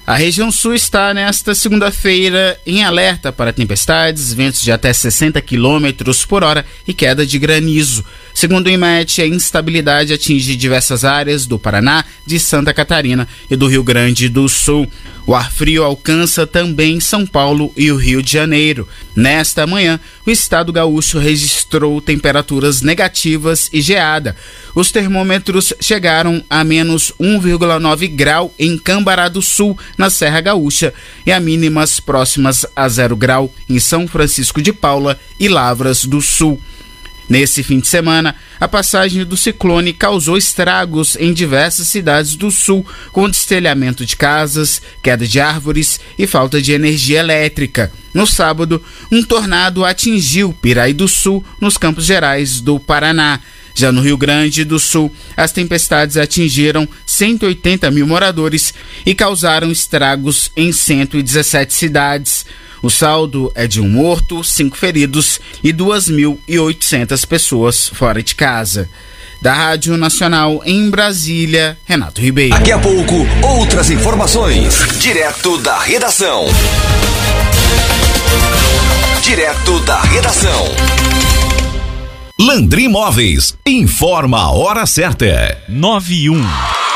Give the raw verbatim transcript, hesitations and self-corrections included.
A região sul está nesta segunda-feira em alerta para tempestades, ventos de até sessenta quilômetros por hora e queda de granizo. Segundo o IMET, a instabilidade atinge diversas áreas do Paraná, de Santa Catarina e do Rio Grande do Sul. O ar frio alcança também São Paulo e o Rio de Janeiro. Nesta manhã, o estado gaúcho registrou temperaturas negativas e geada. Os termômetros chegaram a menos um vírgula nove grau em Cambará do Sul, na Serra Gaúcha, e a mínimas próximas a zero grau em São Francisco de Paula e Lavras do Sul. Nesse fim de semana, a passagem do ciclone causou estragos em diversas cidades do sul, com destelhamento de casas, queda de árvores e falta de energia elétrica. No sábado, um tornado atingiu Piraí do Sul, nos Campos Gerais do Paraná. Já no Rio Grande do Sul, as tempestades atingiram cento e oitenta mil moradores e causaram estragos em cento e dezessete cidades. O saldo é de um morto, cinco feridos e duas mil e oitocentas pessoas fora de casa. Da Rádio Nacional em Brasília, Renato Ribeiro. Daqui a pouco, outras informações, direto da redação. Direto da redação. Landry Móveis, informa a hora certa. nove e um.